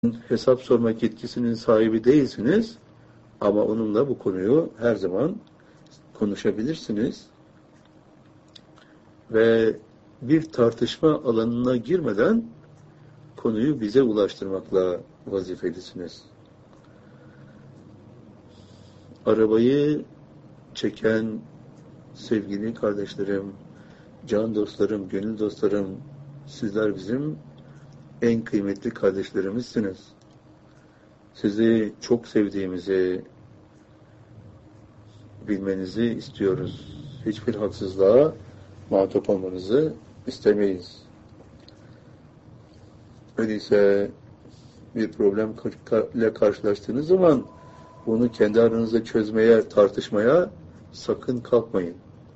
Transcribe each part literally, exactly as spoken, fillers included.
hesap sormak yetkisinin sahibi değilsiniz ama onunla bu konuyu her zaman konuşabilirsiniz ve bir tartışma alanına girmeden konuyu bize ulaştırmakla vazifelisiniz. Arabayı çeken sevgili kardeşlerim, can dostlarım, gönül dostlarım, sizler bizim en kıymetli kardeşlerimizsiniz. Sizi çok sevdiğimizi bilmenizi istiyoruz. Hiçbir haksızlığa muhatap olmanızı istemeyiz. Öyleyse bir problemle karşılaştığınız zaman bunu kendi aranızda çözmeye, tartışmaya sakın kalkmayın.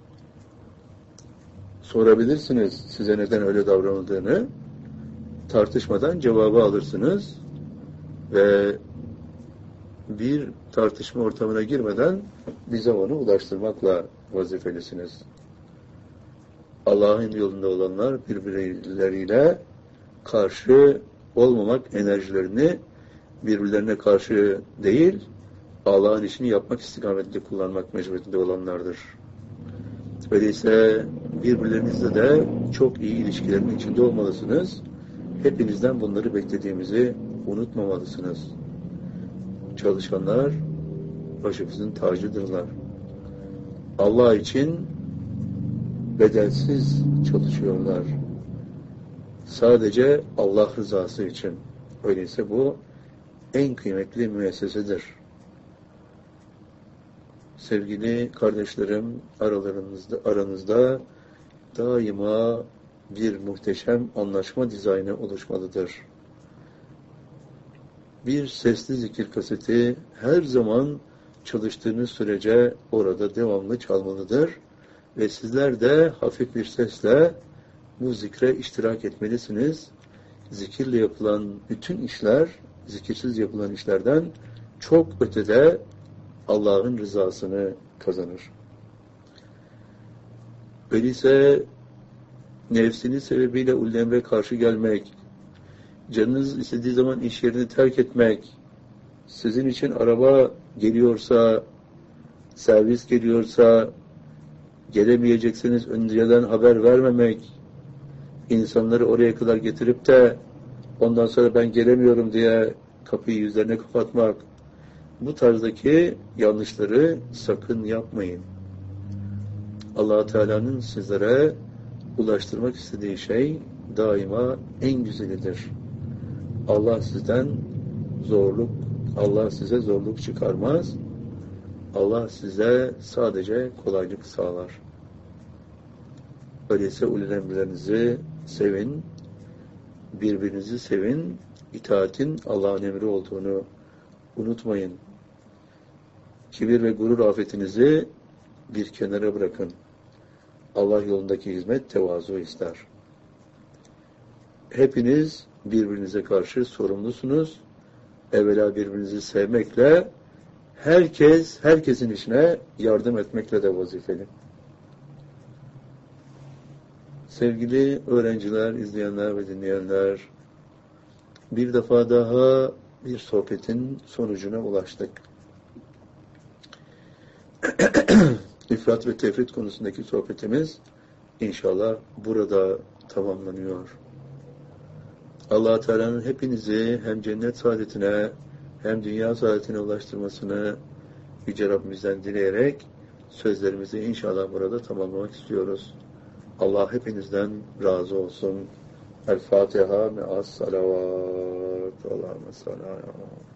Sorabilirsiniz size neden öyle davranıldığını. Tartışmadan cevabı alırsınız ve bir tartışma ortamına girmeden bize onu ulaştırmakla vazifelisiniz. Allah'ın yolunda olanlar birbirleriyle karşı olmamak enerjilerini birbirlerine karşı değil, Allah'ın işini yapmak istikametinde kullanmak mecburiyetinde olanlardır. Öyleyse birbirlerinizle de çok iyi ilişkilerin içinde olmalısınız. Hepinizden bunları beklediğimizi unutmamalısınız. Çalışanlar başımızın tacıdırlar. Allah için bedelsiz çalışıyorlar. Sadece Allah rızası için. Öyleyse bu en kıymetli müessesedir. Sevgili kardeşlerim, aralarınızda, aranızda daima bir muhteşem anlaşma dizaynı oluşmalıdır. Bir sesli zikir kaseti her zaman çalıştığınız sürece orada devamlı çalmalıdır ve sizler de hafif bir sesle bu zikre iştirak etmelisiniz. Zikirle yapılan bütün işler, zikirsiz yapılan işlerden çok ötede Allah'ın rızasını kazanır. Öyleyse nefsiniz sebebiyle ulul emre karşı gelmek, canınız istediği zaman iş yerini terk etmek, sizin için araba geliyorsa, servis geliyorsa, gelemeyeceksiniz önceden haber vermemek, insanları oraya kadar getirip de ondan sonra ben gelemiyorum diye kapıyı yüzlerine kapatmak, bu tarzdaki yanlışları sakın yapmayın. Allah Teala'nın sizlere ulaştırmak istediği şey daima en güzelidir. Allah sizden zorluk, Allah size zorluk çıkarmaz. Allah size sadece kolaylık sağlar. Öyleyse ulul emrlerinizi sevin, birbirinizi sevin, itaatin Allah'ın emri olduğunu unutmayın. Kibir ve gurur afetinizi bir kenara bırakın. Allah yolundaki hizmet tevazu ister. Hepiniz birbirinize karşı sorumlusunuz. Evvela birbirinizi sevmekle, herkes, herkesin işine yardım etmekle de vazifeli. Sevgili öğrenciler, izleyenler ve dinleyenler, bir defa daha bir sohbetin sonucuna ulaştık. İfrat ve tefrit konusundaki sohbetimiz inşallah burada tamamlanıyor. Allah Teala'nın hepinizi hem cennet saadetine hem dünya saadetine ulaştırmasını Yüce Rabbimizden dileyerek sözlerimizi inşallah burada tamamlamak istiyoruz. Allah hepinizden razı olsun. El Fatiha me'as salavat. Allahümme sallallahu